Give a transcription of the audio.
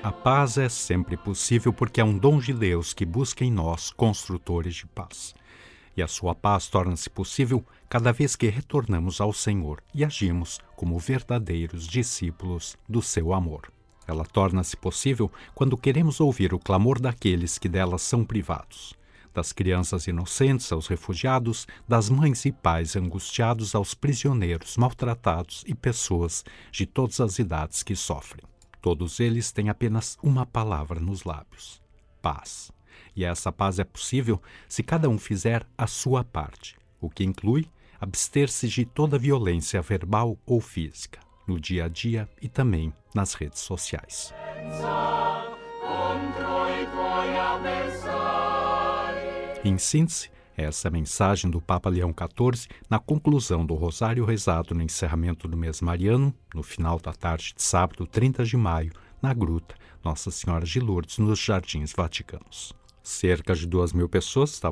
A paz é sempre possível porque é um dom de Deus que busca em nós construtores de paz. E a sua paz torna-se possível cada vez que retornamos ao Senhor e agimos como verdadeiros discípulos do seu amor. Ela torna-se possível quando queremos ouvir o clamor daqueles que dela são privados. Das crianças inocentes aos refugiados, das mães e pais angustiados aos prisioneiros maltratados e pessoas de todas as idades que sofrem. Todos eles têm apenas uma palavra nos lábios: paz. E essa paz é possível se cada um fizer a sua parte, o que inclui abster-se de toda violência verbal ou física, no dia a dia e também nas redes sociais. Em síntese, essa é a mensagem do Papa Leão XIV na conclusão do Rosário rezado no encerramento do mês mariano, no final da tarde de sábado, 30 de maio, na Gruta Nossa Senhora de Lourdes, nos Jardins Vaticanos. Cerca de 2.000 pessoas estavam